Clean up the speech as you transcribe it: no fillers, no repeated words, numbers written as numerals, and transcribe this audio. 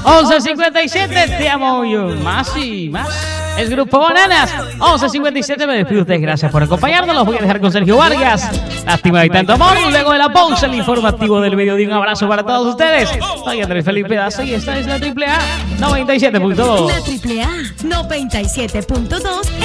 11:57, te amo yo. Más y más. El Grupo Bananas, 11:57. Me despido de ustedes. Gracias por acompañarnos. Los voy a dejar con Sergio Vargas. Lástima de tanto amor. Luego de la pausa, el informativo del mediodía. Un abrazo para todos ustedes. Soy Andrés Felipe Daza y esta es la AAA 97.2. La AAA 97.2.